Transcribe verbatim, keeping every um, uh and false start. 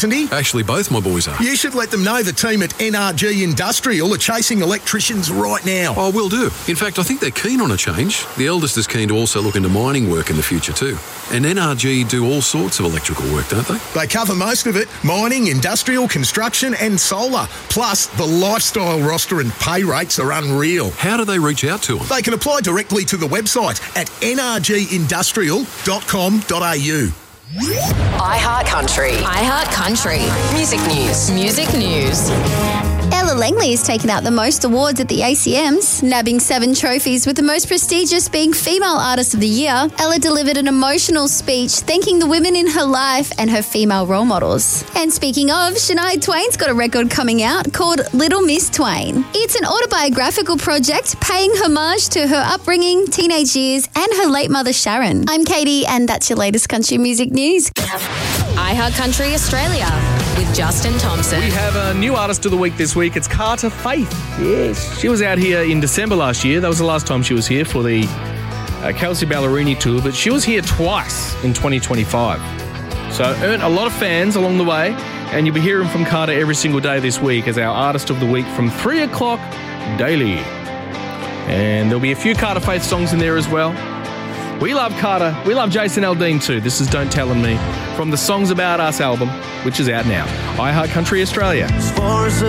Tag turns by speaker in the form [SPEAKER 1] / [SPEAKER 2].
[SPEAKER 1] Actually, both my boys are.
[SPEAKER 2] You should let them know the team at N R G Industrial are chasing electricians right now.
[SPEAKER 1] Oh, will do. In fact, I think they're keen on a change. The eldest is keen to also look into mining work in the future too. And N R G do all sorts of electrical work, don't they?
[SPEAKER 2] They cover most of it: mining, industrial, construction and solar. Plus, the lifestyle roster and pay rates are unreal.
[SPEAKER 1] How do they reach out to them?
[SPEAKER 2] They can apply directly to the website at n r g industrial dot com dot a u.
[SPEAKER 3] iHeart Country.
[SPEAKER 4] iHeart Country.
[SPEAKER 3] Music news.
[SPEAKER 4] Music news.
[SPEAKER 5] Ella Langley has taken out the most awards at the A C Ms, nabbing seven trophies, with the most prestigious being Female Artist of the Year. Ella delivered an emotional speech thanking the women in her life and her female role models. And speaking of, Shania Twain's got a record coming out called Little Miss Twain. It's an autobiographical project paying homage to her upbringing, teenage years, and her late mother Sharon. I'm Katie, and that's your latest country music news.
[SPEAKER 4] iHeart Country Australia with Justin Thompson.
[SPEAKER 6] We have a new artist of the week this week. It's Carter Faith. Yes. She was out here in December last year. That was the last time she was here for the uh, Kelsey Ballerini tour, but she was here twice in twenty twenty-five. So earned a lot of fans along the way, and you'll be hearing from Carter every single day this week as our artist of the week from three o'clock daily. And there'll be a few Carter Faith songs in there as well. We love Carter. We love Jason Aldean too. This is Don't Tell Me from the Songs About Us album, which is out now. iHeart Country Australia.